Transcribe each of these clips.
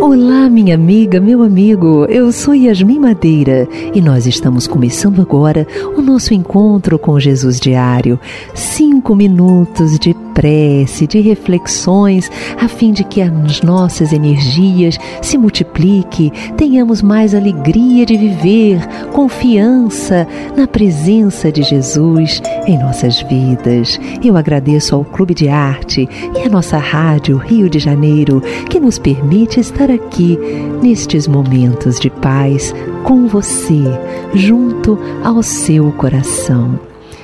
Olá, minha amiga, meu amigo, eu sou Yasmin Madeira e nós estamos começando agora o nosso encontro com Jesus diário. 5 minutos de prece, de reflexões, a fim de que as nossas energias se multipliquem, tenhamos mais alegria de viver, confiança na presença de Jesus em nossas vidas. Eu agradeço ao Clube de Arte e à nossa Rádio Rio de Janeiro, que nos permite estar aqui nestes momentos de paz com você, junto ao seu coração.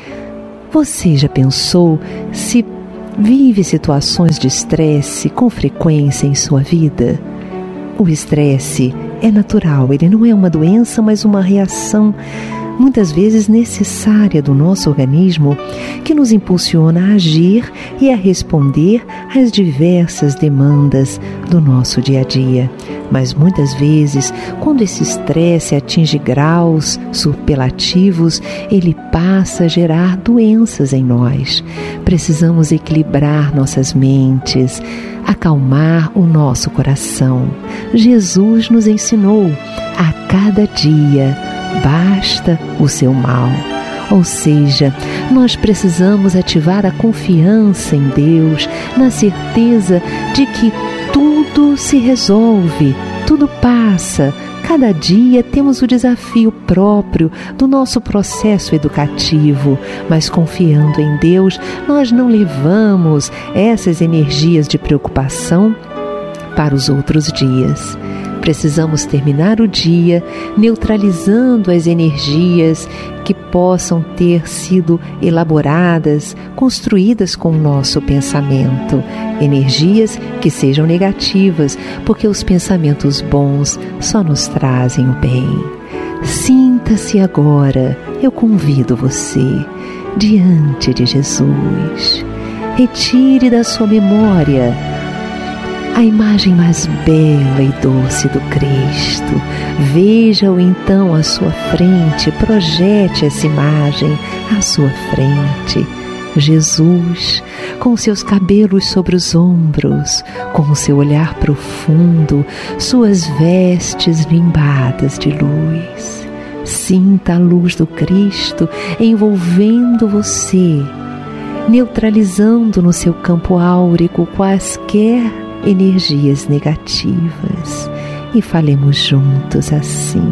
Você já pensou se vive situações de estresse com frequência em sua vida? O estresse é natural, ele não é uma doença, mas uma reação muitas vezes necessária do nosso organismo, que nos impulsiona a agir e a responder às diversas demandas do nosso dia a dia. Mas muitas vezes, quando esse estresse atinge graus superlativos, ele passa a gerar doenças em nós. Precisamos equilibrar nossas mentes, acalmar o nosso coração. Jesus nos ensinou: a cada dia basta o seu mal. Ou seja, nós precisamos ativar a confiança em Deus, na certeza de que tudo se resolve, tudo passa. Cada dia temos o desafio próprio do nosso processo educativo, mas confiando em Deus, nós não levamos essas energias de preocupação para os outros dias. Precisamos terminar o dia neutralizando as energias que possam ter sido elaboradas, construídas com o nosso pensamento. Energias que sejam negativas, porque os pensamentos bons só nos trazem o bem. Sinta-se agora, eu convido você, diante de Jesus. Retire da sua memória a imagem mais bela e doce do Cristo. Veja-o então à sua frente, projete essa imagem à sua frente. Jesus, com seus cabelos sobre os ombros, com o seu olhar profundo, suas vestes limbadas de luz. Sinta a luz do Cristo envolvendo você, neutralizando no seu campo áurico quaisquer energias negativas, e falemos juntos assim: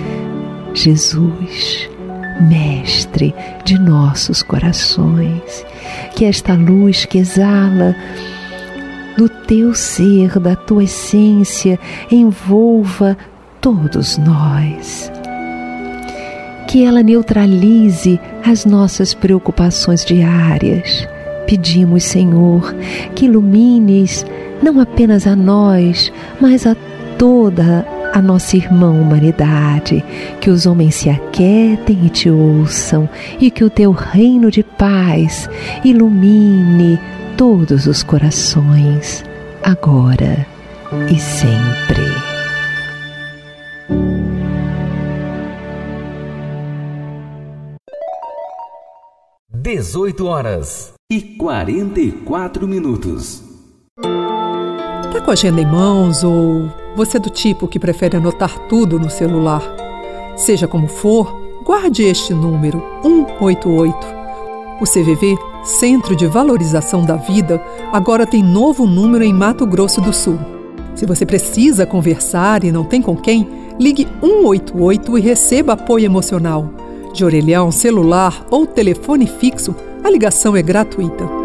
Jesus, Mestre de nossos corações, que esta luz que exala do teu ser, da tua essência, envolva todos nós, que ela neutralize as nossas preocupações diárias. Pedimos, Senhor, que ilumines não apenas a nós, mas a toda a nossa irmã humanidade, que os homens se aquietem e te ouçam, e que o teu reino de paz ilumine todos os corações, agora e sempre. (18h44). Tá com a agenda em mãos ou você é do tipo que prefere anotar tudo no celular? Seja como for, guarde este número, 188. O CVV, Centro de Valorização da Vida, agora tem novo número em Mato Grosso do Sul. Se você precisa conversar e não tem com quem, ligue 188 e receba apoio emocional. De orelhão, celular ou telefone fixo, a ligação é gratuita.